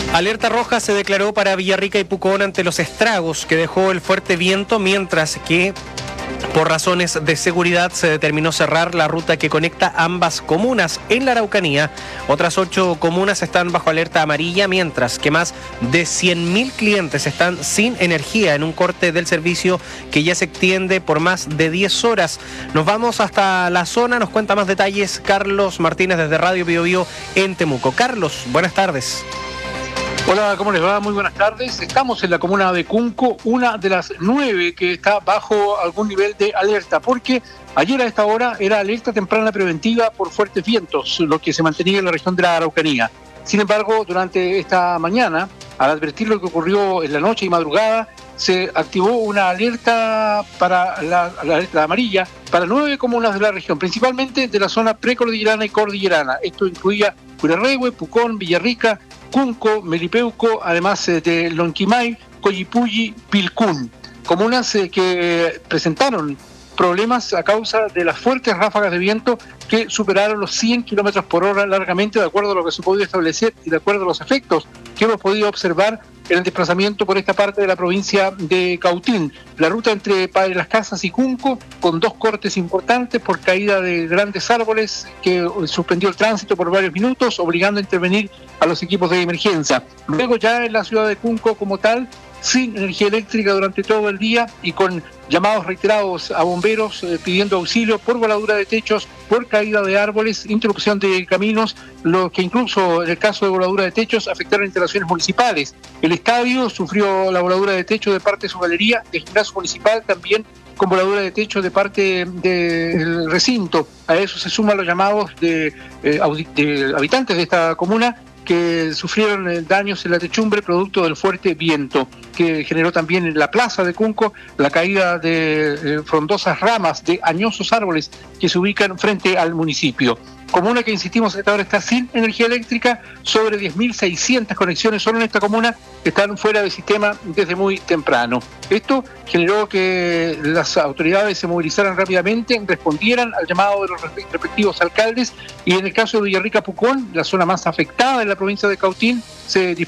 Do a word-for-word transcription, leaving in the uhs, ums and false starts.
Alerta roja se declaró para Villarrica y Pucón ante los estragos que dejó el fuerte viento, mientras que por razones de seguridad se determinó cerrar la ruta que conecta ambas comunas. En la Araucanía, otras ocho comunas están bajo alerta amarilla, mientras que más de cien mil clientes están sin energía en un corte del servicio que ya se extiende por más de diez horas. Nos vamos hasta la zona, nos cuenta más detalles Carlos Martínez desde Radio Bio Bio en Temuco. Carlos, buenas tardes. Hola, ¿cómo les va? Muy buenas tardes. Estamos en la comuna de Cunco, una de las nueve que está bajo algún nivel de alerta, porque ayer a esta hora era alerta temprana preventiva por fuertes vientos, lo que se mantenía en la región de la Araucanía. Sin embargo, durante esta mañana, al advertir lo que ocurrió en la noche y madrugada, se activó una alerta para la, la alerta amarilla para nueve comunas de la región, principalmente de la zona precordillerana y cordillerana. Esto incluía Curarrehue, Pucón, Villarrica, Cunco, Melipeuco, además de Lonquimay, Coyipulli, Pilcún, comunas eh, que presentaron problemas a causa de las fuertes ráfagas de viento que superaron los cien kilómetros por hora largamente, de acuerdo a lo que se pudo establecer y de acuerdo a los efectos que hemos podido observar en el desplazamiento por esta parte de la provincia de Cautín. La ruta entre Padre Las Casas y Cunco, con dos cortes importantes por caída de grandes árboles que suspendió el tránsito por varios minutos, obligando a intervenir a los equipos de emergencia. Luego ya en la ciudad de Cunco como tal, sin energía eléctrica durante todo el día y con llamados reiterados a bomberos eh, pidiendo auxilio por voladura de techos, por caída de árboles, interrupción de caminos, lo que incluso en el caso de voladura de techos afectaron instalaciones municipales. El estadio sufrió la voladura de techo de parte de su galería, el gimnasio municipal también con voladura de techo de parte del recinto. A eso se suman los llamados de, eh, de habitantes de esta comuna que sufrieron daños en la techumbre producto del fuerte viento, que generó también en la plaza de Cunco la caída de eh, frondosas ramas de añosos árboles que se ubican frente al municipio. Comuna que, insistimos, esta hora está sin energía eléctrica, sobre diez mil seiscientas conexiones solo en esta comuna que están fuera del sistema desde muy temprano. Esto generó que las autoridades se movilizaran rápidamente, respondieran al llamado de los respectivos alcaldes, y en el caso de Villarrica Pucón, la zona más afectada de la provincia de Cautín, se